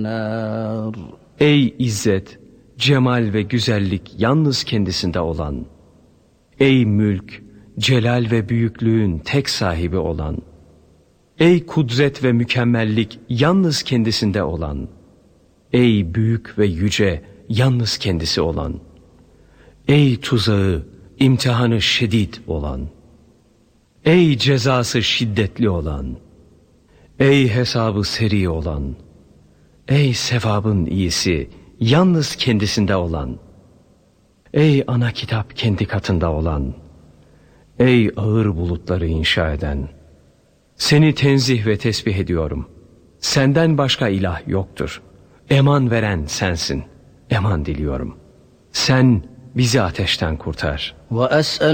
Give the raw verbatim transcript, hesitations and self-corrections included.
Ey izzet, cemal ve güzellik yalnız kendisinde olan, ey mülk, celal ve büyüklüğün tek sahibi olan, ey kudret ve mükemmellik yalnız kendisinde olan, ey büyük ve yüce yalnız kendisi olan, ey tuzağı, imtihanı şiddet olan, ey cezası şiddetli olan, ey hesabı seri olan, ey sevabın iyisi yalnız kendisinde olan, ey ana kitap kendi katında olan, ey ağır bulutları inşa eden, seni tenzih ve tesbih ediyorum. Senden başka ilah yoktur. Eman veren sensin. Eman diliyorum. Sen bizi ateşten kurtar.